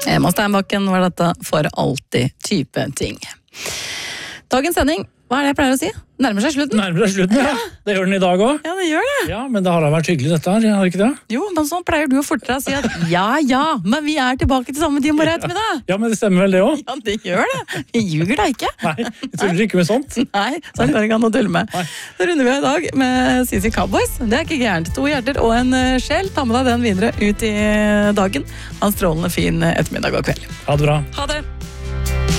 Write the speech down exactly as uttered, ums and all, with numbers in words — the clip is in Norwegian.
Emma Steinbakken var dette for alltid type ting. Dagens sending, hva er det jeg pleier å si? Nærmer seg slutten. Nærmer seg slutten, ja. Det gjør den i dag også. Ja, det gjør det. Ja, men det har da vært hyggelig dette her, har det ikke det? Jo, men sånn pleier du å fortere å si at ja, ja, men vi er tilbake til samme tid i morgen ettermiddag. Ja, men det stemmer vel det også? Ja, det gjør det. Vi ljuger da ikke. Nei, jeg tuller ikke med sånt. Nei, sånn kan det ikke an å tulle med. Nei. Så runder vi i dag med C C Cowboys. Det er ikke gærent. To hjerter og en eh, sjel. Ta med deg den videre ut i dagen. Ha en strålende fin ettermiddag og kveld. Ha det bra. Ha det.